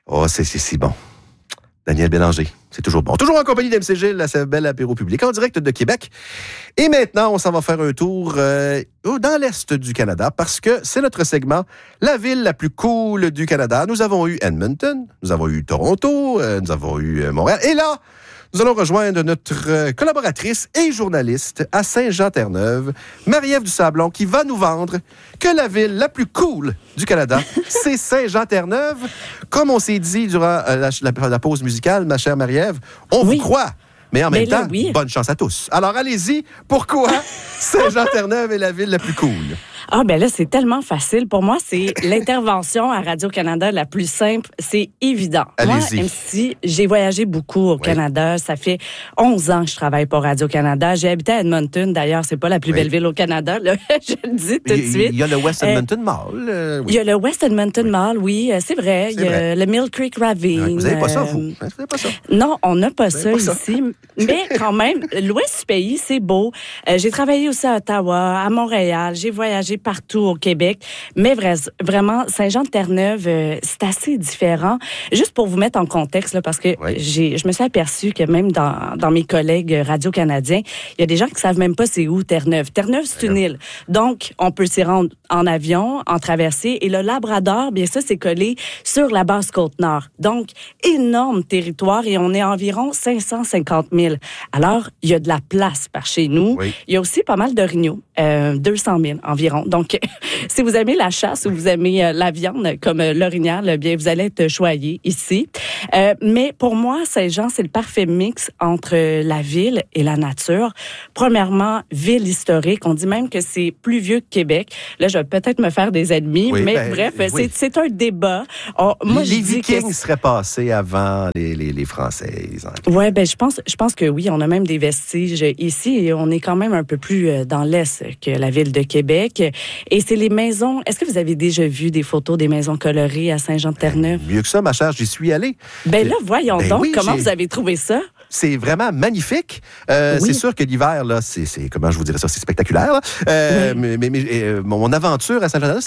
Oh, c'est si bon. Daniel Bélanger, c'est toujours bon. Toujours en compagnie d'MC Gilles, la belle apéro public en direct de Québec. Et maintenant, on s'en va faire un tour dans l'Est du Canada parce que c'est notre segment La ville la plus cool du Canada. Nous avons eu Edmonton, nous avons eu Toronto, nous avons eu Montréal. Et là, nous allons rejoindre notre collaboratrice et journaliste à Saint-Jean-Terre-Neuve, Marie-Ève Dusablon, qui va nous vendre que la ville la plus cool du Canada, c'est Saint-Jean-Terre-Neuve. Comme on s'est dit durant la pause musicale, ma chère Marie-Ève, on vous croit. Mais en même temps, bonne chance à tous. Alors, allez-y. Pourquoi Saint-Jean-Terre-Neuve est la ville la plus cool? Ah, ben là, c'est tellement facile. Pour moi, c'est l'intervention à Radio-Canada la plus simple. C'est évident. Allez-y. Moi, MC, j'ai voyagé beaucoup au Canada. Ça fait 11 ans que je travaille pour Radio-Canada. J'ai habité à Edmonton. D'ailleurs, c'est pas la plus belle ville au Canada. Là, je le dis tout de suite. Il y a le West Edmonton Mall. Il y a le West Edmonton Mall, oui, c'est vrai. Il y a le Mill Creek Ravine. Vous n'avez pas ça, vous? Vous n'avez pas ça? Non, on n'a pas ça ici. Mais quand même, l'Ouest du pays, c'est beau. J'ai travaillé aussi à Ottawa, à Montréal. J'ai voyagé partout au Québec. Mais vraiment, Saint-Jean-de-Terre-Neuve, c'est assez différent. Juste pour vous mettre en contexte, là, parce que je me suis aperçue que même dans mes collègues radio-canadiens, il y a des gens qui ne savent même pas c'est où Terre-Neuve. Terre-Neuve, c'est une île. Donc, on peut s'y rendre en avion, en traversée. Et le Labrador, bien ça, c'est collé sur la Basse-Côte-Nord. Donc, énorme territoire et on est à environ 550 000. Alors, il y a de la place par chez nous. Oui. Il y a aussi pas mal d'orignaux, 200 000 environ. Donc, si vous aimez la chasse ou vous aimez la viande comme l'orignal, bien, vous allez être choyé ici. Mais pour moi, Saint-Jean, c'est le parfait mix entre la ville et la nature. Premièrement, ville historique. On dit même que c'est plus vieux que Québec. Là, je vais peut-être me faire des ennemis, mais bref, c'est un débat. Moi, les Vikings seraient passés avant les Français. Oui, ben je pense que oui, on a même des vestiges ici et on est quand même un peu plus dans l'Est que la ville de Québec. Et c'est les maisons... Est-ce que vous avez déjà vu des photos des maisons colorées à Saint-Jean-de-Terre-Neuve? Mieux que ça, ma chère, j'y suis allé. Ben là, voyons donc, comment vous avez trouvé ça? C'est vraiment magnifique. C'est sûr que l'hiver, là, c'est comment je vous dirais ça, c'est spectaculaire. Là. Mais mon aventure à Saint-Jean-de-Terre-Neuve,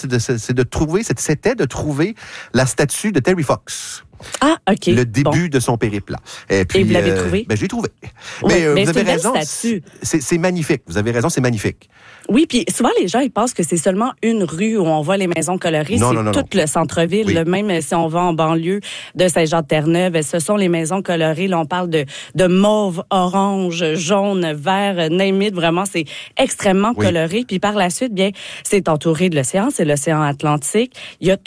c'était de trouver la statue de Terry Fox. Ah, OK. Le début de son périple. Et vous l'avez trouvé? Ben, je l'ai trouvé. Oui, mais vous avez raison. Statue. C'est magnifique. Vous avez raison, c'est magnifique. Oui, puis souvent, les gens, ils pensent que c'est seulement une rue où on voit les maisons colorées. Non, c'est tout le centre-ville. Oui. Même si on va en banlieue de Saint-Jean-de-Terre-Neuve, ce sont les maisons colorées. Là, on parle de mauve, orange, jaune, vert, name it. Vraiment, c'est extrêmement coloré. Puis par la suite, bien, c'est entouré de l'océan. C'est l'océan Atlantique. Il y a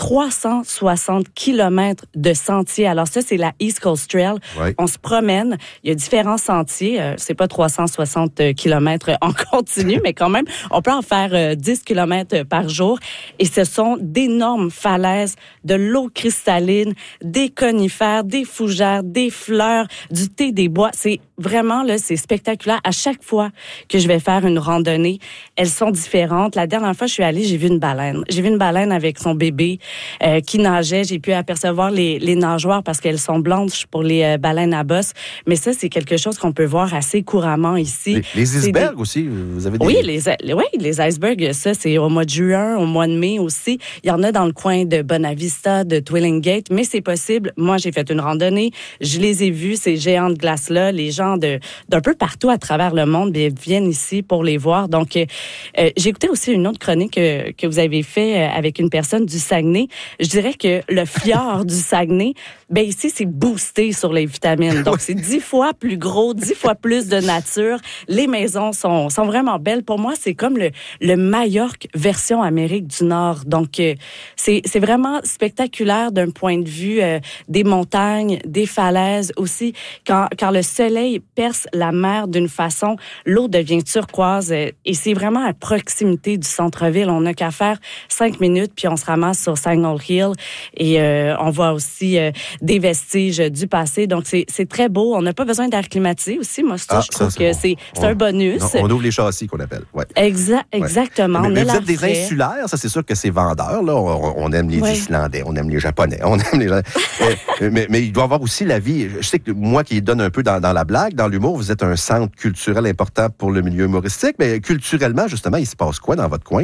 360 kilomètres de sentiers. Alors ça, c'est la East Coast Trail. Oui. On se promène. Il y a différents sentiers. C'est pas 360 kilomètres en continu, mais quand même, on peut en faire 10 kilomètres par jour. Et ce sont d'énormes falaises, de l'eau cristalline, des conifères, des fougères, des fleurs, du thé des bois. C'est vraiment, là, c'est spectaculaire. À chaque fois que je vais faire une randonnée, elles sont différentes. La dernière fois, je suis allée, j'ai vu une baleine. J'ai vu une baleine avec son bébé qui nageait. J'ai pu apercevoir les nageoires parce qu'elles sont blanches pour les baleines à bosse. Mais ça, c'est quelque chose qu'on peut voir assez couramment ici. Les icebergs aussi, vous avez des... Oui, les icebergs, ça, c'est au mois de juin, au mois de mai aussi. Il y en a dans le coin de Bonavista, de Twillingate, mais c'est possible. Moi, j'ai fait une randonnée, je les ai vus, ces géants de glace-là. Les gens d'un peu partout à travers le monde viennent ici pour les voir. Donc, j'ai écouté aussi une autre chronique que vous avez fait avec une personne du Saguenay. Je dirais que le fjord du Saguenay, ben ici, c'est boosté sur les vitamines. Donc, c'est 10 fois plus gros, 10 fois plus de nature. Les maisons sont vraiment belles. Pour moi, c'est comme le Majorque version Amérique du Nord. Donc, c'est vraiment spectaculaire d'un point de vue des montagnes, des falaises aussi. Quand le soleil perce la mer d'une façon, l'eau devient turquoise et c'est vraiment à proximité du centre-ville. On n'a qu'à faire 5 minutes puis on se ramasse sur Signal Hill et on voit aussi des vestiges du passé. Donc, c'est très beau. On n'a pas besoin d'air climatisé aussi. Moi, je trouve que c'est un bonus. On ouvre les châssis qu'on appelle. Ouais. Exactement. Mais vous êtes des insulaires, ça, c'est sûr que c'est vendeur. Là. On aime les Islandais, on aime les Japonais, on aime les gens. mais il doit y avoir aussi la vie. Je sais que moi qui donne un peu dans la blague, dans l'humour, vous êtes un centre culturel important pour le milieu humoristique, mais culturellement, justement, il se passe quoi dans votre coin?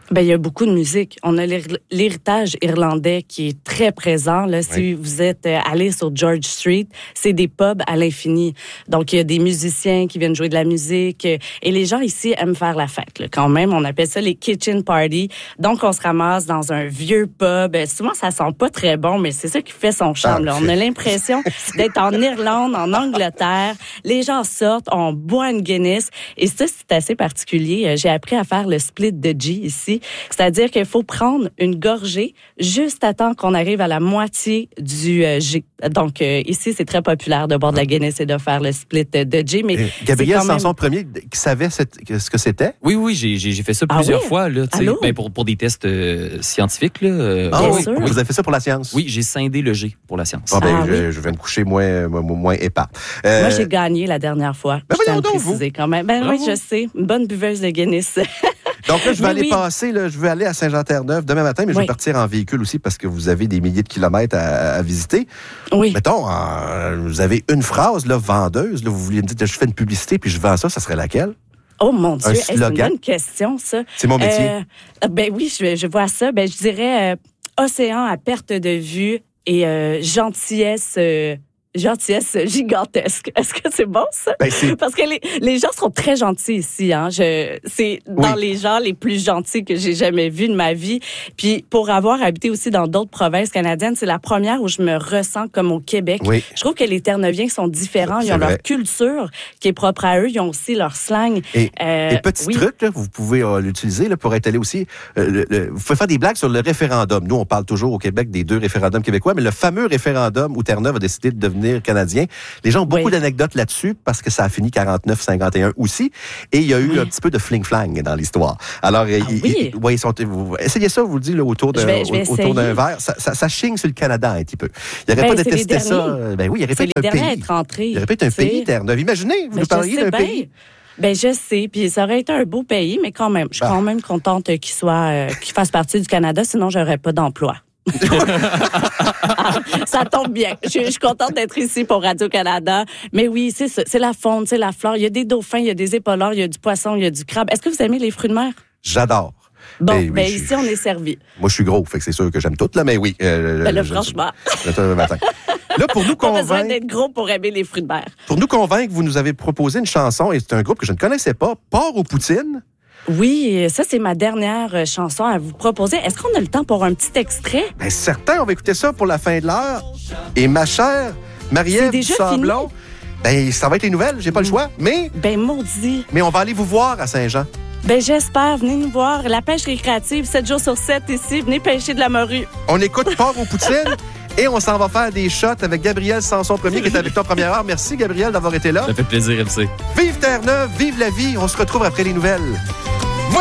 Ben, il y a beaucoup de musique. On a l'héritage irlandais qui est très présent. Là, si vous êtes allé sur George Street, c'est des pubs à l'infini. Donc, il y a des musiciens qui viennent jouer de la musique. Et les gens ici aiment faire la fête. Là, quand même, on appelle ça les kitchen parties. Donc, on se ramasse dans un vieux pub. Souvent, ça sent pas très bon, mais c'est ça qui fait son charme. Là. On a l'impression d'être en Irlande, en Angleterre. Les gens sortent, on boit une Guinness. Et ça, c'est assez particulier. J'ai appris à faire le split de G ici. C'est-à-dire qu'il faut prendre une gorgée juste à temps qu'on arrive à la moitié du G. Donc, ici, c'est très populaire de boire de la Guinness et de faire le split de G. Mais Gabriel Sanson Premier, qui savait ce que c'était? Oui, j'ai fait ça plusieurs fois. Là, ben pour des tests scientifiques. Là, Bien sûr. Vous avez fait ça pour la science? Oui, j'ai scindé le G pour la science. Je vais me coucher moins épais. Moi, j'ai gagné la dernière fois. Ben je tiens à le préciser préciser quand même. Ben oui, je sais. Une bonne buveuse de Guinness. Donc là, je vais je vais aller à Saint-Jean-Terre-Neuve demain matin, mais je vais partir en véhicule aussi parce que vous avez des milliers de kilomètres à visiter. Oui. Mettons, vous avez une phrase, là, vendeuse, là, vous vouliez me dire, je fais une publicité puis je vends ça serait laquelle? Oh mon Dieu, c'est une slogan. bonne question, ça. C'est mon métier. Ben oui, je vois ça. Ben, je dirais océan à perte de vue et gentillesse gigantesque. Est-ce que c'est bon, ça? Ben, parce que les gens sont très gentils ici. Hein? C'est dans les gens les plus gentils que j'ai jamais vus de ma vie. Puis pour avoir habité aussi dans d'autres provinces canadiennes, c'est la première où je me ressens comme au Québec. Oui. Je trouve que les Terre-Neuviens sont différents. Ils ont leur culture qui est propre à eux. Ils ont aussi leur slang. Et petit truc, là, vous pouvez l'utiliser là, pour être allé aussi. Vous pouvez faire des blagues sur le référendum. Nous, on parle toujours au Québec des 2 référendums québécois, mais le fameux référendum où Terre-Neuve a décidé de devenir canadien. Les gens ont beaucoup d'anecdotes là-dessus parce que ça a fini 49-51 aussi. Et il y a eu un petit peu de fling-flang dans l'histoire. Alors, essayez ça, vous le dites, là, autour d'un verre. Ça chigne sur le Canada un petit peu. Il n'aurait pas détesté ça. Ben oui, il aurait pu être un pays. Il aurait pu être un pays, Terre-Neuve. Imaginez, vous nous parliez d'un pays. Ben je sais, puis ça aurait été un beau pays, mais quand même, je suis quand même contente qu'il fasse partie du Canada, sinon j'aurais pas d'emploi. Ça tombe bien. Je suis contente d'être ici pour Radio-Canada. Mais oui, c'est ça. C'est la faune, c'est la flore. Il y a des dauphins, il y a des épauleurs, il y a du poisson, il y a du crabe. Est-ce que vous aimez les fruits de mer? J'adore. Bon, ici, on est servi. Moi, je suis gros, fait que c'est sûr que j'aime tout, là, mais oui. Franchement. Là, pour nous convaincre... Pas besoin d'être gros pour aimer les fruits de mer. Pour nous convaincre, vous nous avez proposé une chanson, et c'est un groupe que je ne connaissais pas, Porc aux poutines. Oui, ça, c'est ma dernière chanson à vous proposer. Est-ce qu'on a le temps pour un petit extrait? Bien, certain, on va écouter ça pour la fin de l'heure. Et ma chère Marie-Ève Sablon, ben, ça va être les nouvelles, j'ai pas le choix, mais... Ben, maudit. Mais on va aller vous voir à Saint-Jean. Ben, j'espère. Venez nous voir. La pêche récréative, 7 jours sur 7 ici. Venez pêcher de la morue. On écoute Porc aux poutines. Et on s'en va faire des shots avec Gabriel Sanson Premier qui est avec toi en première heure. Merci, Gabriel, d'avoir été là. Ça fait plaisir, MC. Vive Terre-Neuve, vive la vie. On se retrouve après les nouvelles.